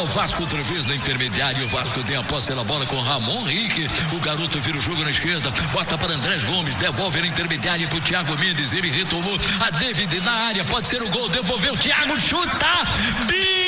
o Vasco outra vez na intermediária. O Vasco tem a posse da bola com Ramon Henrique. O garoto vira o jogo na esquerda, bota para Andrés Gomes, devolve na intermediária pro Thiago Mendes. Ele retomou a David na área, pode ser o gol, devolveu, Thiago chuta!